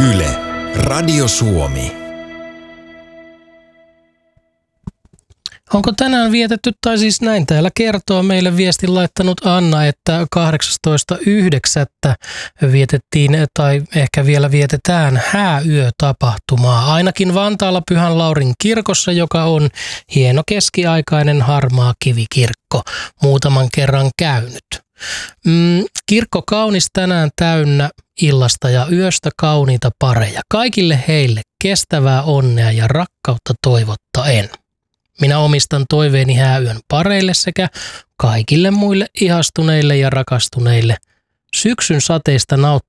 Yle, Radio Suomi. Onko tänään vietetty, tai siis näin täällä kertoo meille viestin laittanut Anna, että 18.9. vietettiin tai ehkä vielä vietetään hääyötapahtumaa. Ainakin Vantaalla Pyhän Laurin kirkossa, joka on hieno keskiaikainen harmaa kivikirkko. Muutaman kerran käynyt. Kirkko kaunis tänään täynnä illasta ja yöstä kauniita pareja. Kaikille heille kestävää onnea ja rakkautta toivottaen. Minä omistan toiveeni hääyön pareille sekä kaikille muille ihastuneille ja rakastuneille syksyn sateista